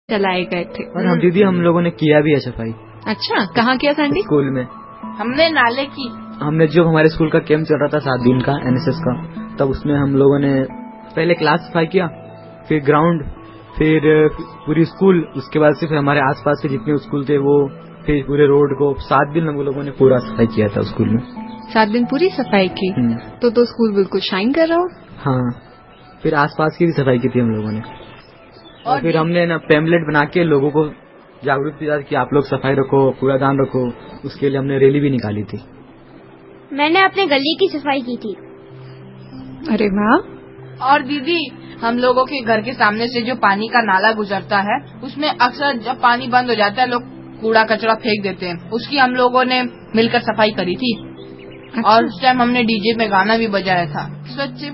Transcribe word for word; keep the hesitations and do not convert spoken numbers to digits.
चलाए गए थे। और हम दीदी हम लोगों ने किया भी है सफाई। अच्छा, कहाँ किया सैंडी? स्कूल में हमने नाले की। हमने जो हमारे स्कूल का कैंप चल रहा था सात दिन का एनएसएस का, तब उसमें हम लोगों ने पहले क्लास सफाई किया, फिर ग्राउंड, फिर पूरी स्कूल, उसके बाद से फिर हमारे आसपास के जितने स्कूल थे वो, फिर पूरे रोड को। सात दिन हम लोगों ने पूरा सफाई किया था स्कूल में। सात दिन पूरी सफाई की? तो तो स्कूल बिल्कुल शाइन कर रहा हो। हाँ, फिर आसपास की भी सफाई की थी हम लोगों ने। और, और फिर हमने ना पैम्पलेट बना के लोगों को जागरूक किया कि आप लोग सफाई रखो, कूड़ादान रखो। उसके लिए हमने रैली भी निकाली थी। मैंने अपने गली की सफाई की थी। अरे वाह। और दीदी हम लोगों के घर के सामने से जो पानी का नाला गुजरता है, उसमें अक्सर जब पानी बंद हो जाता है लोग कूड़ा कचरा फेंक देते हैं। उसकी हम लोगों ने मिलकर सफाई करी थी। अच्छा। और उस टाइम हमने डीजे में गाना भी बजाया था, स्वच्छ